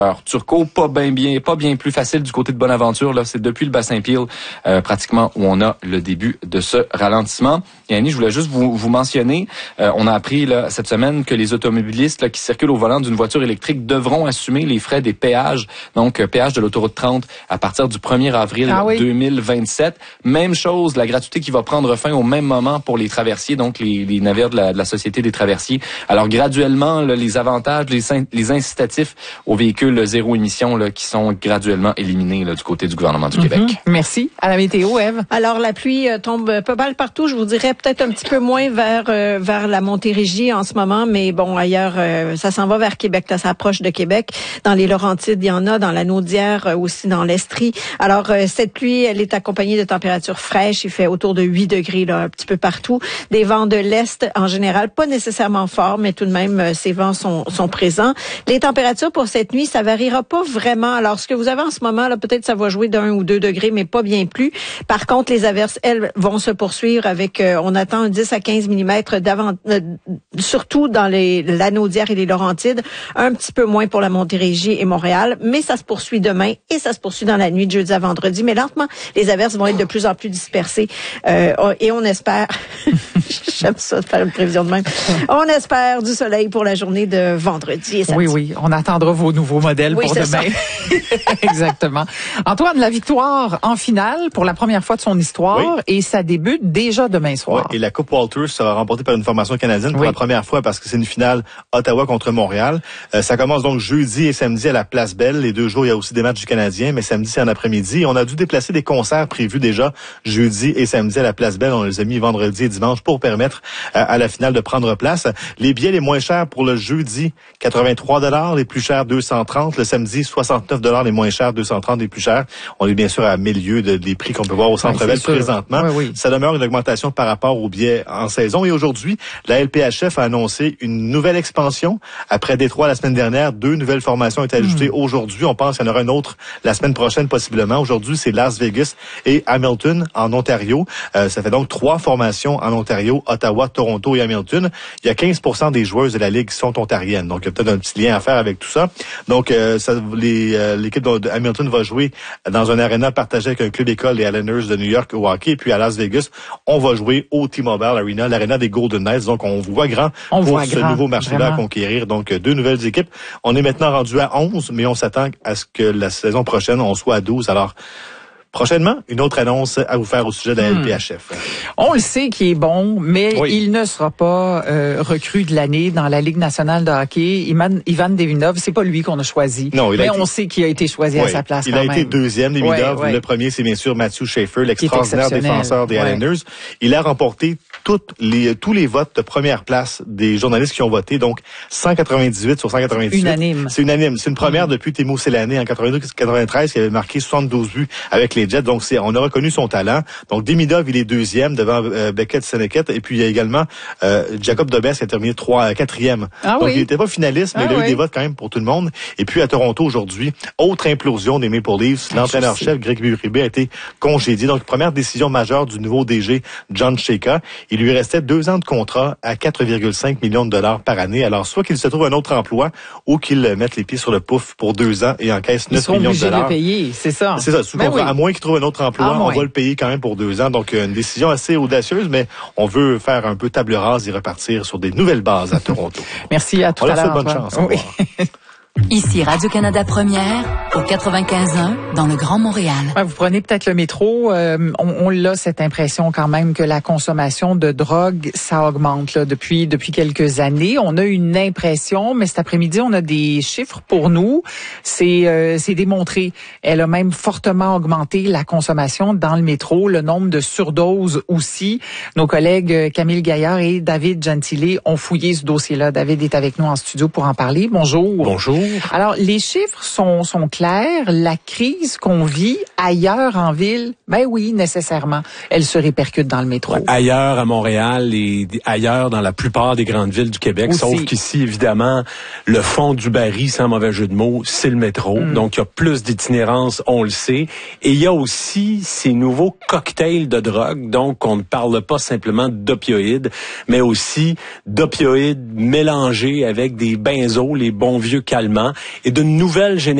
Alors, Turcot, pas bien plus facile du côté de Bonaventure. Là, c'est depuis le bassin Peel, pratiquement, où on a le début de ce ralentissement. Et Annie, je voulais juste vous mentionner, on a appris là, cette semaine que les automobilistes là, qui circulent au volant d'une voiture électrique devront assumer les frais des péages, donc péage de l'autoroute 30 à partir du 1er avril 2027. Même chose, la gratuité qui va prendre fin au même moment pour les traversiers, donc les navires de la Société des traversiers. Alors, graduellement, là, les avantages, les incitatifs aux véhicules zéro émission là, qui sont graduellement éliminés là, du côté du gouvernement du Québec. Merci. À la météo, Ève. Alors, la pluie tombe pas mal partout. Je vous dirais peut-être un petit peu moins vers la Montérégie en ce moment, mais bon, ailleurs, ça s'en va vers Québec. Là, ça approche de Québec. Dans les Laurentides, il y en a. Dans la Naudière, aussi dans l'Estrie. Alors, cette pluie, elle est accompagnée de températures fraîches. Il fait autour de 8 degrés là, un petit peu partout. Des vents de l'Est, en général, pas nécessairement forts, mais tout de même, ces vents sont présents. Les températures pour cette nuit, ça variera pas vraiment. Alors, ce que vous avez en ce moment, là, peut-être ça va jouer d'1 ou 2 degrés, mais pas bien plus. Par contre, les averses, elles, vont se poursuivre avec, on attend 10 à 15 mm surtout dans la Naudière et les Laurentides, un petit peu moins pour la Montérégie et Montréal, mais ça se poursuit demain et ça se poursuit dans la nuit de jeudi à vendredi. Mais lentement, les averses vont être de plus en plus dispersées et on espère, j'aime ça de faire une prévision de même, on espère du soleil pour la journée de vendredi et samedi. Oui, on attendra vos nouveaux modèles pour demain. Exactement. Antoine, la victoire en finale pour la première fois de son histoire et ça débute déjà demain soir. Oui, et la Coupe Walters sera remportée par une formation canadienne pour la première fois parce que c'est une finale Ottawa contre Montréal. Ça commence donc jeudi et samedi à la Place Belle. Les 2 jours, il y a aussi des matchs du Canadien, mais samedi, c'est en après-midi. On a dû déplacer des concerts prévus déjà jeudi et samedi à la Place Belle. On les a mis vendredi et dimanche pour permettre à la finale de prendre place. Les billets les moins chers pour le jeudi, 83 $, les plus chers 230, le samedi 69 $, les moins chers 230, les plus chers. On est bien sûr à milieu des prix qu'on peut voir au Centre Bell présentement. Ça demeure une augmentation par rapport aux billets en saison. Et aujourd'hui, la LPHF a annoncé une nouvelle expansion. Après Détroit la semaine dernière, 2 nouvelles formations ont été ajoutées aujourd'hui. On pense qu'il y en aura une autre la semaine prochaine possiblement. Aujourd'hui, c'est Las Vegas et Hamilton en Ontario. Ça fait donc 3 formations en Ontario, Ottawa, Toronto et Hamilton. Il y a 15% des joueuses de la Ligue qui sont ontariennes. Donc, il y a peut-être un petit lien à faire avec tout ça. Donc, l'équipe de Hamilton va jouer dans un aréna partagé avec un club école, les Islanders de New York au hockey. Et puis à Las Vegas, on va jouer au T-Mobile Arena, l'aréna des Golden Knights. Donc, on voit grand pour ce nouveau marché-là à conquérir. Donc, 2 nouvelles équipes. On est maintenant rendu à 11, mais on s'attend à ce que la saison prochaine, on soit à 12. Alors, prochainement, une autre annonce à vous faire au sujet de la LPHF. On le sait qu'il est bon, mais il ne sera pas recrue de l'année dans la Ligue nationale de hockey. Ivan Devinov, c'est pas lui qu'on a choisi. Non, mais on sait qu'il a été choisi à sa place. Il a été deuxième, Devinov. Le premier, c'est bien sûr Matthew Schaefer, l'extraordinaire défenseur des Islanders. Il a remporté tous les votes de première place des journalistes qui ont voté, donc 198 sur 198. Unanime. C'est unanime. C'est une première depuis Timo Selänne en 92-93 qui avait marqué 72 buts avec les Jets. Donc, on a reconnu son talent. Donc, Demidov, il est deuxième devant Beckett Seneket. Et puis, il y a également Jacob Dobes qui a terminé quatrième. Donc, il n'était pas finaliste, mais il a eu des votes quand même pour tout le monde. Et puis, à Toronto, aujourd'hui, autre implosion des Maple Leafs. L'entraîneur-chef, Greg Berube, a été congédié. Donc, première décision majeure du nouveau DG, John Chayka. Il lui restait 2 ans de contrat à 4,5 millions de dollars par année. Alors, soit qu'il se trouve un autre emploi ou qu'il mette les pieds sur le pouf pour 2 ans et encaisse 9 millions de dollars. De payer, c'est ça. C'est ça, sous contrat. À moins qu'il trouve un autre emploi, on va le payer quand même pour 2 ans. Donc, une décision assez audacieuse, mais on veut faire un peu table rase et repartir sur des nouvelles bases à Toronto. Merci à tout à l'heure. Bonne chance. Au revoir. Ici Radio-Canada Première, au 95.1, dans le Grand Montréal. Vous prenez peut-être le métro, on a cette impression quand même que la consommation de drogue, ça augmente là, depuis quelques années. On a une impression, mais cet après-midi, on a des chiffres pour nous. C'est démontré. Elle a même fortement augmenté la consommation dans le métro, le nombre de surdoses aussi. Nos collègues Camille Gaillard et David Gentile ont fouillé ce dossier-là. David est avec nous en studio pour en parler. Bonjour. Bonjour. Alors, les chiffres sont clairs. clair, la crise qu'on vit ailleurs en ville, ben oui, nécessairement, elle se répercute dans le métro. Ouais, ailleurs à Montréal et ailleurs dans la plupart des grandes villes du Québec, aussi. Sauf qu'ici, évidemment, le fond du baril, sans mauvais jeu de mots, c'est le métro. Donc, il y a plus d'itinérance, on le sait. Et il y a aussi ces nouveaux cocktails de drogue. Donc, on ne parle pas simplement d'opioïdes, mais aussi d'opioïdes mélangés avec des benzos, les bons vieux calmants, et d'une nouvelle génération